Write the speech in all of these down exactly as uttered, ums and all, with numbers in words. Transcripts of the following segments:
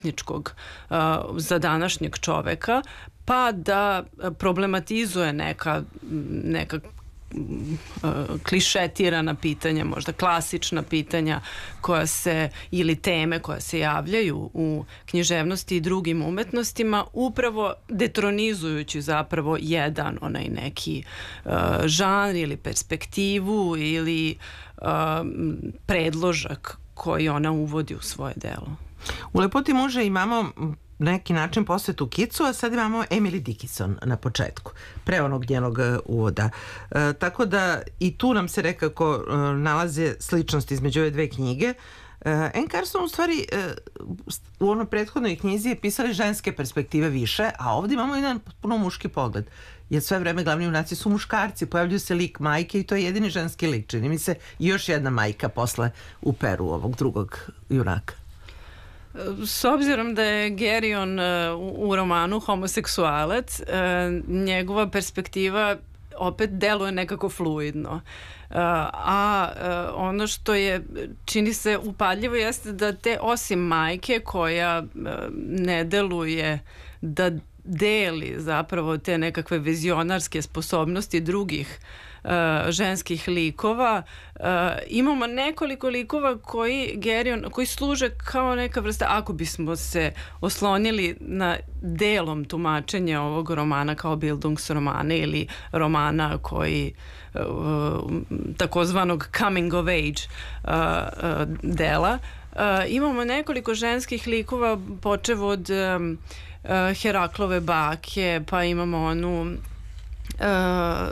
uh, za današnjeg čoveka, pa da problematizuje neka, neka klišetirana pitanja, možda klasična pitanja koja se, ili teme koja se javljaju u književnosti i drugim umetnostima, upravo detronizujući zapravo jedan onaj neki uh, žanr ili perspektivu ili uh, predložak koji ona uvodi u svoje delo. U Lepoti muža imamo neki način posvetu Kitsu, a sad imamo Emily Dickinson na početku, pre onog njenog uvoda. E, tako da i tu nam se nekako e, nalaze sličnosti između ove dve knjige. E, Anne Carson u stvari e, u onoj prethodnoj knjizi je pisali ženske perspektive više, a ovdje imamo jedan potpuno muški pogled. Jer sve vreme glavni junaci su muškarci, pojavljuje se lik majke i to je jedini ženski lik. Čini mi se i još jedna majka posle u peru ovog drugog junaka. S obzirom da je Geryon uh, u romanu homoseksualac, uh, njegova perspektiva opet deluje nekako fluidno. Uh, a uh, ono što je, čini se upadljivo, jeste da te, osim majke koja uh, ne deluje da deli zapravo te nekakve vizionarske sposobnosti drugih uh, ženskih likova, uh, imamo nekoliko likova koji Geryon, koji služe kao neka vrsta, ako bismo se oslonili na delom tumačenja ovog romana kao Bildungsromana ili romana koji uh, takozvanog coming of age uh, uh, dela, uh, imamo nekoliko ženskih likova počev od um, Uh, Heraklove bake, pa imamo onu uh,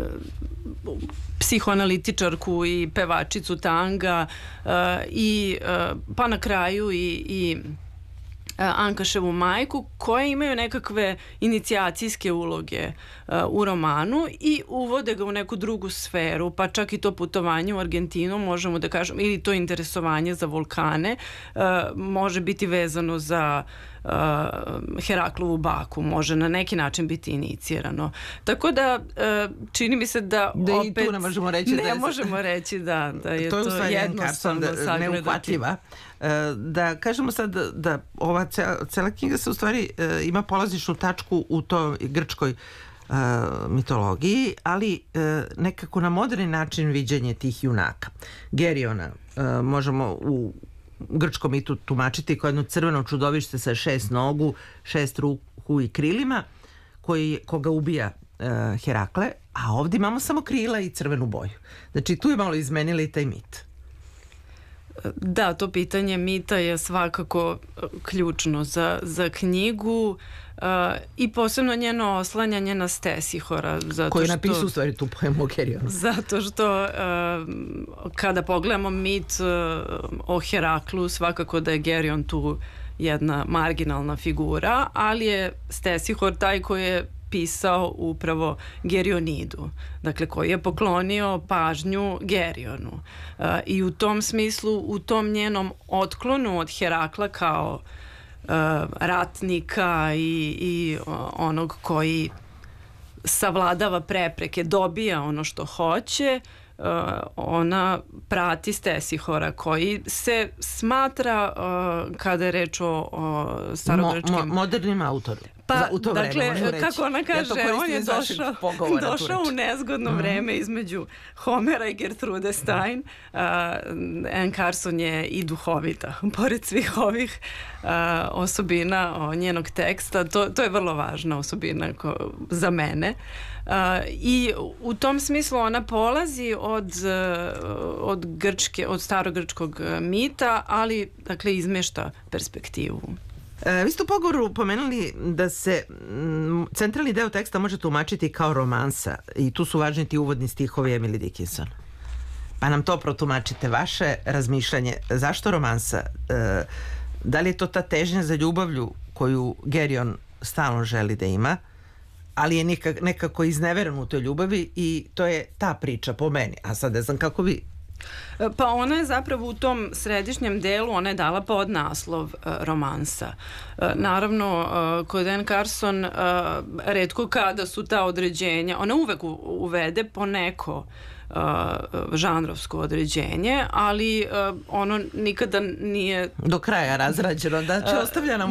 psihoanalitičarku i pevačicu tanga uh, i uh, pa na kraju i, i Ankaševu majku, koje imaju nekakve inicijacijske uloge uh, u romanu i uvode ga u neku drugu sferu, pa čak i to putovanje u Argentinu možemo da kažemo, ili to interesovanje za vulkane uh, može biti vezano za uh, Heraklovu baku, može na neki način biti inicirano. Tako da uh, čini mi se da, da opet i tu ne možemo reći ne da je, možemo reći da, da je to, to jednostavno sagledati. Neuhvatljiva. Da kažemo sad da, da ova cela, cela knjiga se u stvari e, ima polazišnu tačku u toj grčkoj e, mitologiji, ali e, nekako na moderni način viđenje tih junaka. Geryona e, možemo u grčkom mitu tumačiti kao jedno crveno čudovište sa šest nogu, šest ruku i krilima, koji, koga ubija e, Herakle, a ovdje imamo samo krila i crvenu boju. Znači tu je malo izmenili taj mit. Da, to pitanje mita je svakako ključno za, za knjigu uh, i posebno njeno oslanjanje na Stesihora. Koji je napisao u stvari tu poemu o Geryonu. Zato što uh, kada pogledamo mit uh, o Heraklu, svakako da je Geryon tu jedna marginalna figura, ali je Stesihor taj koji je pisao upravo Geryonidu, dakle koji je poklonio pažnju Geryonu. Uh, I u tom smislu, u tom njenom otklonu od Herakla kao uh, ratnika i, i uh, onog koji savladava prepreke, dobija ono što hoće, uh, ona prati Stesihora koji se smatra uh, kada je reč o, o starogrčkim... Mo, mo, modernim autorom. Pa, dakle, kako ona kaže, ja on je došao, došao u nezgodno mm. vreme između Homera i Gertrude Stein. Uh, Anne Carson je i duhovita, pored svih ovih uh, osobina o njenog teksta. To, to je vrlo važna osobina ko, za mene. Uh, I u tom smislu ona polazi od, uh, od, grčke, od starogrčkog mita, ali dakle izmešta perspektivu. E, vi ste u pogovoru pomenuli da se m, centralni deo teksta može tumačiti kao romansa i tu su važni ti uvodni stihovi Emily Dickinson. Pa nam to protumačite, vaše razmišljanje. Zašto romansa? E, da li je to ta težnja za ljubavlju koju Geryon stalno želi da ima, ali je nekak, nekako izneveren u toj ljubavi i to je ta priča po meni. A sad ne znam kako vi. Pa ona je zapravo u tom središnjem delu, ona je dala podnaslov uh, romansa. Uh, naravno, uh, kod Anne Carson uh, retko kada su ta određenja, ona uvek u, uvede po neko uh, žanrovsko određenje, ali ono nikada nije do kraja razrađeno, znači ostavlja nam